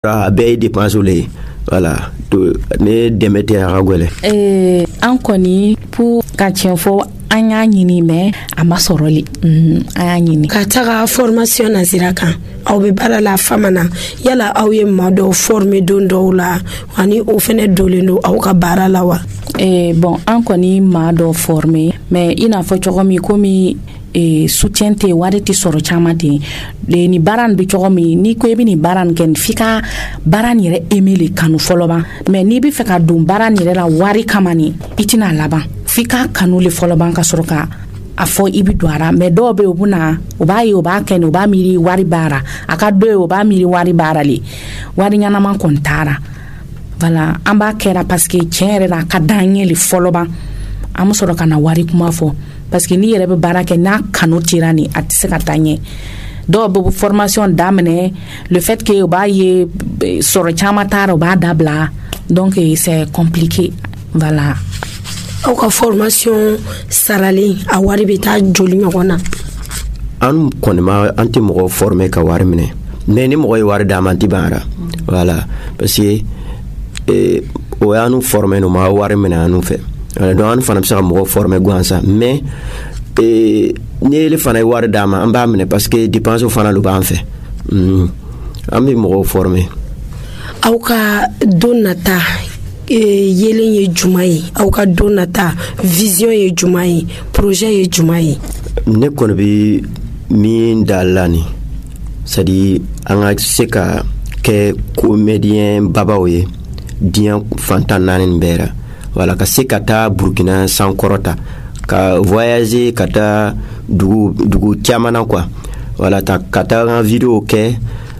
bɛɛ ye dépense le ye voilà ne dɛmɛ tɛ a ka gwɛlɛ. An kɔni pour ka tiɲɛ fɔ an y'a ɲini mais a ma sɔrɔli an y'a ɲini ka taga formation na sira kan aw bɛ baara la fama na yala aw ye maa dɔw former don dɔw la ani o fɛnɛ dolen don aw ka baara la wa? Bon an kɔni maa dɔw former mais i n'a fɔ cogo min komi soutien tɛ wari tɛ sɔrɔ caman ten ni baara nin bɛ cogo min n'i ko i bɛ nin baara nin kɛ f'i ka baara nin yɛrɛ aimer le kanu fɔlɔ ban mais n'i bɛ fɛ ka don baara nin yɛrɛ la wari kama nin i tɛna laban f'i ka kanu le fɔlɔ ban ka sɔrɔ ka a fɔ i bɛ don a la mais dɔw bɛ yen u b'a ye u b'a kɛ u b'a miiri wari baara a ka dɔ ye u b'a miiri wari baara le wari ɲɛnama kɔni taara voilà an b'a kɛra parce que tiɲɛ yɛrɛ la a ka d'an ye le fɔlɔ ban an bɛ sɔrɔ ka na wari kuma fɔ parce que n'i yɛrɛ bɛ baara kɛ n'a kanu tira ni a tɛ se ka taa ɲɛ dɔw bɛ formation daminɛ le fait que u b'a ye sɔrɔ caman taara u b'a dabila donc c'est compliqué voilà. Aw ka formation sarali a wari bɛ taa joli ɲɔgɔn na? An kɔni ma an tɛ mɔgɔ former ka wari minɛ mais ni mɔgɔ ye wari d'a ma an tɛ ban a la voilà parce que o y'an former no ma wari minɛ an fɛ. Donc an fana bɛ se ka mɔgɔ former gansan mais ni ele fana ye wari d'a ma an b'a minɛ parce que dépense fana lu b'an fɛ an bɛ mɔgɔw former. Aw ka don nata yelen ye juma ye aw ka don nata vision ye juma ye projet ye juma ye? Ne kɔni bɛ min da la ni c'est à dire an ka se ka kɛ comédien babaw ye diɲɛ fantan naani bɛɛ la. Voilà, ka se ka taa Burkina sankɔrɔta ka voyager ka taa dugu caman na quoi voilà ka taa an vidéo kɛ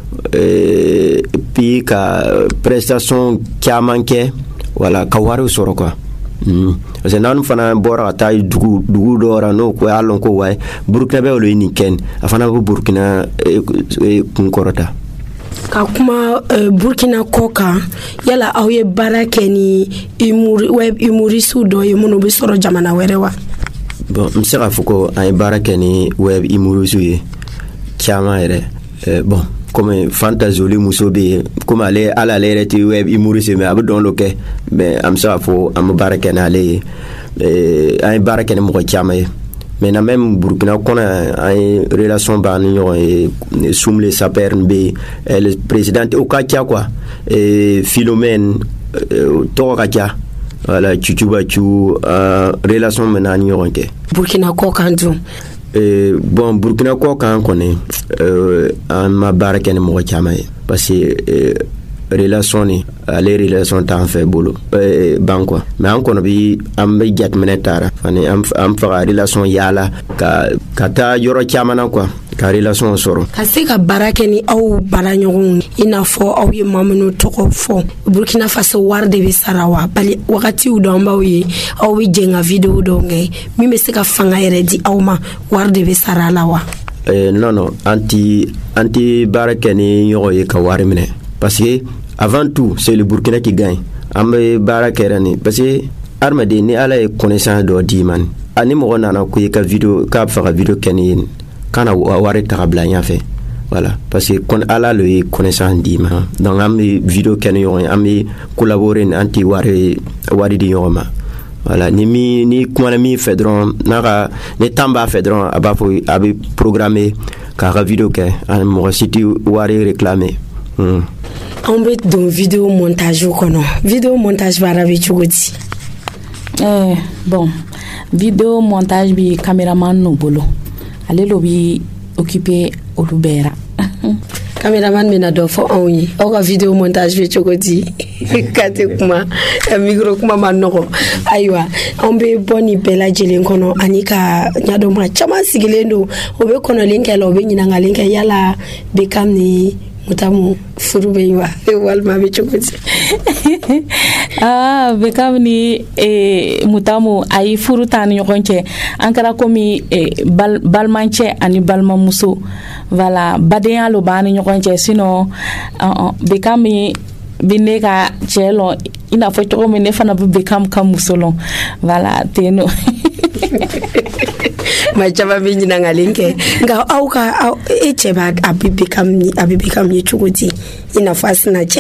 puis ka prestation caman kɛ voilà ka wari sɔrɔ quoi parce que n'an fana bɔra ka taa dugu dɔ la n'o ko y'a lɔn ko wayi Burkina bɛ olu ye nin kɛ a fana bɛ Burkina kunkɔrɔta. Ka kuma Burkina kɔ kan yala aw ye baara kɛ ni web humoriste dɔ ye minnu bɛ sɔrɔ jamana wɛrɛ wa? Bon n bɛ se k'a fɔ ko an ye baara kɛ ni web humoriste ye caman yɛrɛ bon comme Fanta Zoli muso bɛ yen comme ale yɛrɛ tɛ web humoriste mais a bɛ dɔn dɔ kɛ mais an bɛ se k'a fɔ an bɛ baara kɛ n'ale ye an ye baara kɛ ni mɔgɔ caman ye. Maintenant même Burkina kɔnɔ an ye relation b'an ni ɲɔgɔn ye Sumle Saper bɛ le président o ka ca quoi Philomène tɔgɔ ka ca voilà Cucubacu relation bɛ n'an ni ɲɔgɔn cɛ. Burkina kɔ kan dun? Bon Burkina kɔ kan kɔni an ma baara kɛ ni mɔgɔ caman ye parce que relation ni ale relation t'an fɛ bolo ban quoi mais an kɔni bɛ an bɛ jateminɛ taara ani an fɛ ka relation yaala ka taa yɔrɔ caman na quoi ka relation sɔrɔ. Ka se ka baara kɛ ni aw baara ɲɔgɔnw i n'a fɔ aw ye maa minnu tɔgɔ fɔ Burkina Faso wari de bɛ sara wa bali wagatiw dɔw b'aw ye aw bɛ jɛn ka vidéo dɔw kɛ min bɛ se ka fanga yɛrɛ di aw ma wari de bɛ sara la wa? Non an ti baara kɛ ni ɲɔgɔn ye ka wari minɛ parce que avant tout c'est le Burkina qui gagne an bɛ baara kɛra ni parce que adamaden ni ala ye connaissance dɔ d'i ma ani mɔgɔ nana ko i ka vidéo k'a bɛ fɛ ka vidéo kɛ ni ye kana wari ta ka bila ɲɛfɛ voilà parce que ala le ye connaissance d'i ma donc an bɛ vidéo kɛ ni ɲɔgɔn ye an bɛ collaborer ni an tɛ wari di ɲɔgɔn ma voilà ni kumana min fɛ dɔrɔn ni temps b'a fɛ dɔrɔn a b'a fɔ a bɛ programmer k'a ka vidéo kɛ ani mɔgɔ si tɛ wari réclamer. An bɛ don vidéo montage kɔnɔ vidéo montage baara bɛ cogo di? Bon vidéo montage bi cameraman no bolo ale lo bi occuper olu bɛɛ la. Cameraman bɛna dɔ fɔ anw ye aw ka vidéo montage bɛ cogo di? Ka tɛ kuma micro kuma ma nɔgɔ ayiwa an bɛ bɔ nin bɛɛ lajɛlen kɔnɔ ani ka ɲɛdɔn maa caman sigilen don o bɛ kɔnɔlen kɛ la o bɛ ɲininkali kɛ yala Bekam ni Mutamu furu bɛ yen wa walima bɛ cogo di? Bekam ni Mutamu ayi furu t'an ni ɲɔgɔn cɛ an kɛra komi balimancɛ ani balimamuso voilà badenya lo b'an ni ɲɔgɔn cɛ sinon Bekam bi ne ka cɛ lɔn i n'a fɔ cogo min ne fana bɛ Bekam ka muso lɔn voilà ten no. ma chama be ɲinangalen kɛ nka aw ka e cɛ b'a a bɛ bɛ ka min cogo di i n'a fɔ a sina cɛ